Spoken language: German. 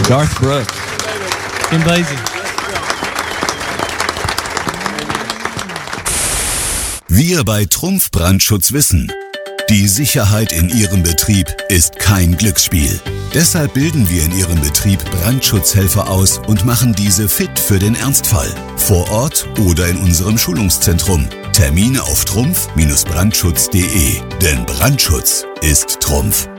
Garth Brooks. Kim Basie. Wir bei Trumpf Brandschutz wissen, die Sicherheit in Ihrem Betrieb ist kein Glücksspiel. Deshalb bilden wir in Ihrem Betrieb Brandschutzhelfer aus und machen diese fit für den Ernstfall. Vor Ort oder in unserem Schulungszentrum. Termine auf trumpf-brandschutz.de. Denn Brandschutz ist Trumpf.